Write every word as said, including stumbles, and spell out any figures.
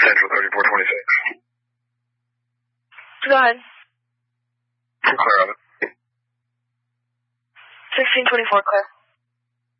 Central thirty-four twenty-six. Go ahead. Clear on it. sixteen twenty-four, clear.